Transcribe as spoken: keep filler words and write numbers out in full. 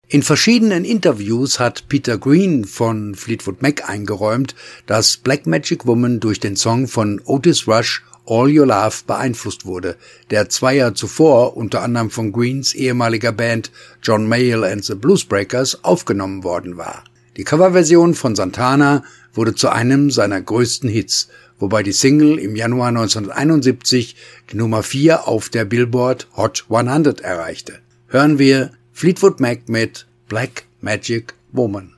In verschiedenen Interviews hat Peter Green von Fleetwood Mac eingeräumt, dass Black Magic Woman durch den Song von Otis Rush All Your Love beeinflusst wurde, der zwei Jahre zuvor unter anderem von Greens ehemaliger Band John Mayall and the Bluesbreakers aufgenommen worden war. Die Coverversion von Santana wurde zu einem seiner größten Hits, wobei die Single im Januar neunzehnhunderteinundsiebzig die Nummer vier auf der Billboard Hot hundert erreichte. Hören wir Fleetwood Mac mit Black Magic Woman.